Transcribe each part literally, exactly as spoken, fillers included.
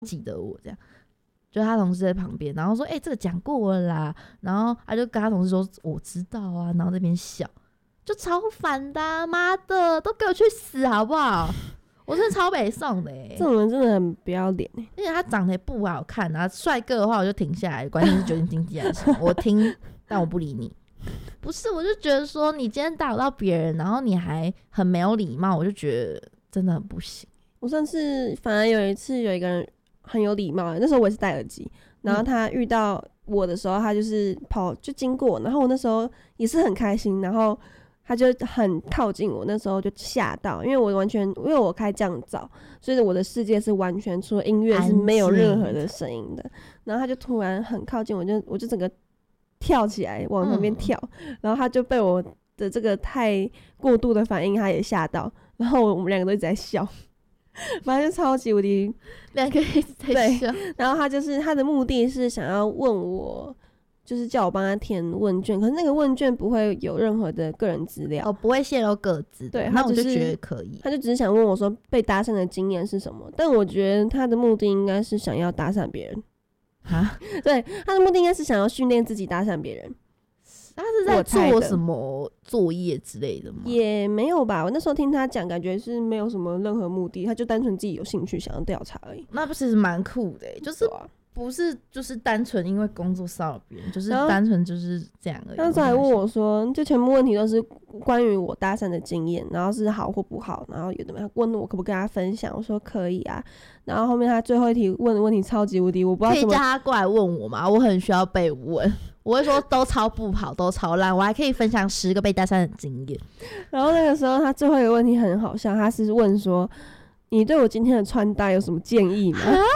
记得我这样。就他同事在旁边，然后说：“哎、欸，这个讲过了啦。”然后他就跟他同事说：“我知道啊。”然后在那边笑，就超烦的、啊，妈的，都给我去死好不好？我真的超北宋的哎、欸， 这种人真的很不要脸哎、 欸。而且他长得也不好看啊，帅哥的话我就停下来，关键是酒店经纪人什么，我听，但我不理你。不是，我就觉得说你今天打扰到别人，然后你还很没有礼貌，我就觉得真的很不行。 我上次反而有一次有一个人。很有礼貌，那时候我也是戴耳机，然后他遇到我的时候，他就是跑就经过，然后我那时候也是很开心，然后他就很靠近我，那时候就吓到，因为我完全因为我开降噪，所以我的世界是完全除了音乐是没有任何的声音的，然后他就突然很靠近我，就我就整个跳起来往那边跳、嗯，然后他就被我的这个太过度的反应，他也吓到，然后我们两个都一直在笑。反正就超级无敌， 两个一直在笑。 然后他就是他的目的是想要问我，就是叫我帮他填问卷，可是那个问卷不会有任何的个人资料， 哦，不会泄露个资。 对， 那我就觉得可以。 他就只是想问我说被搭讪的经验是什么，但我觉得他的目的应该是想要搭讪别人啊， 对，他的目的应该是想要训练自己搭讪别人。 他是在做什么作业之类的吗？ 也没有吧，我那时候听他讲，感觉是没有什么任何目的，他就单纯自己有兴趣想要调查而已。 那不是蛮酷的、欸，就是不是就是单纯因为工作骚扰别人，就是单纯就是这样而已。 他那时候还问我说，就全部问题都是关于我搭讪的经验，然后是好或不好，然后有的没有问我可不可以跟他分享，我说可以啊。然后后面他最后一题问的问题超级无敌，我不知道怎么。 可以叫他过来问我吗？我很需要被问。我会说都超不好，都超烂，我还可以分享十个被搭讪的经验。 然后那个时候他最后一个问题很好笑，他是问说：“你对我今天的穿搭有什么建议吗？”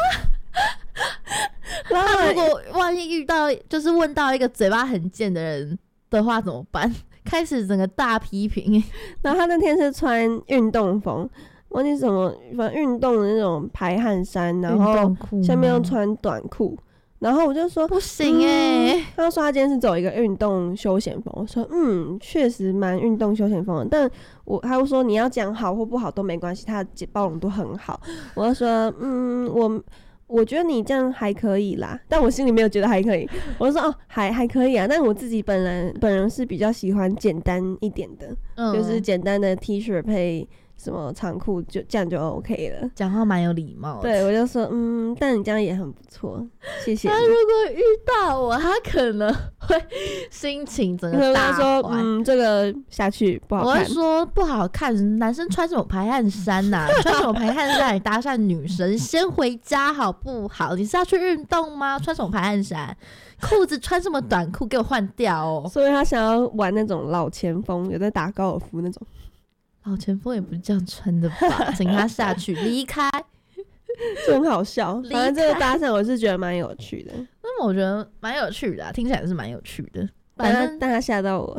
然后如果万一遇到就是问到一个嘴巴很贱的人的话怎么办？开始整个大批评。 然后他那天是穿运动风，忘记什么，反正运动的那种排汗衫，然后下面又穿短裤。然后我就说不行哎、欸嗯， 他说他今天是走一个运动休闲风，我说嗯，确实蛮运动休闲风的，但我他就说你要讲好或不好都没关系，他的包容度很好。我就说嗯，我我觉得你这样还可以啦，但我心里没有觉得还可以。我就说哦，还还可以啊，但我自己本人本人是比较喜欢简单一点的，嗯、就是简单的 T 恤配。什么长裤就这样就 OK 了， 讲话蛮有礼貌的。 对，我就说嗯，但你这样也很不错，谢谢你。 他如果遇到我，他可能会心情整个大坏。 说嗯，这个下去不好看。 我会说不好看，男生穿什么排汗衫呐、啊？穿什么排汗衫来搭讪女生？先回家好不好？你是要去运动吗？穿什么排汗衫？裤子穿什么短裤？给我换掉哦！ 所以他想要玩那种老前锋，有在打高尔夫那种。 老前锋也不是这样穿的吧？请他下去离开， 就很好笑。反正这个搭讪我是觉得蛮有趣的， 那么我觉得蛮有趣的、啊，听起来是蛮有趣的。 反正但他吓到我。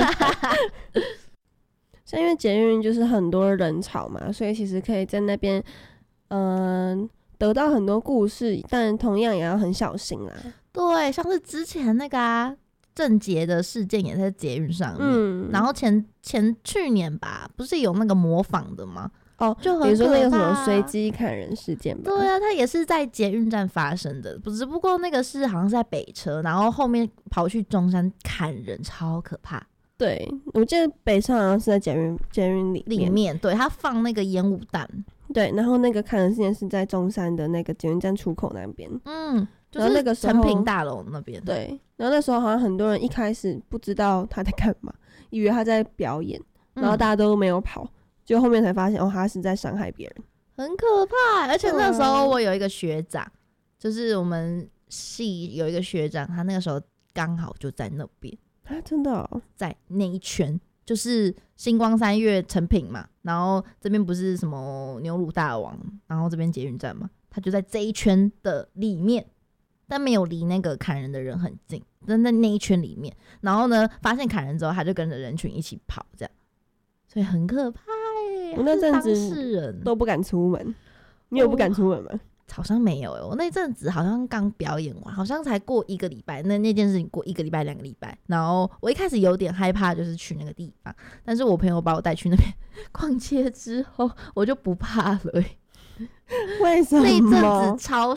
像因为捷运就是很多人潮嘛，所以其实可以在那边，嗯、呃，得到很多故事，但同样也要很小心啦。 对，像是之前那个啊。郑捷的事件也在捷运上面、 嗯， 然后前前去年吧，不是有那个模仿的吗？ 哦， 就很比如说那个什么随机砍人事件吧。 对啊，它也是在捷运站发生的，只不过那个是好像是在北车，然后后面跑去中山砍人，超可怕。 对，我记得北车好像是在捷运捷运里面， 里面对他放那个烟雾弹， 对，然后那个砍人事件是在中山的那个捷运站出口那边， 嗯。就是那个成品大楼那边， 对，然后那时候好像很多人一开始不知道他在干嘛，以为他在表演，然后大家都没有跑，结、嗯、果后面才发现哦，他是在伤害别人， 很可怕。而且那时候我有一个学长，嗯、就是我们系有一个学长，他那个时候刚好就在那边啊，真的、哦， 在那一圈，就是星光三月成品嘛，然后这边不是什么牛乳大王，然后这边捷运站嘛，他就在这一圈的里面。但没有离那个砍人的人很近，在那那一圈里面。然后呢，发现砍人之后，他就跟着人群一起跑，这样，所以很可怕耶。 我那阵子都不敢出门，你有不敢出门吗？ 好像没有耶，我那阵子好像刚表演完，好像才过一个礼拜，那那件事情过一个礼拜、两个礼拜。然后我一开始有点害怕，就是去那个地方，但是我朋友把我带去那边逛街之后，我就不怕了耶。 为什么？ 那一阵子超